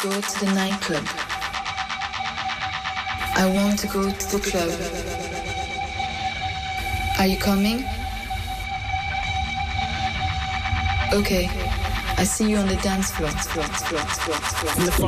go to the nightclub. I want to go to the club. Are you coming? Okay, I see you on the dance floor.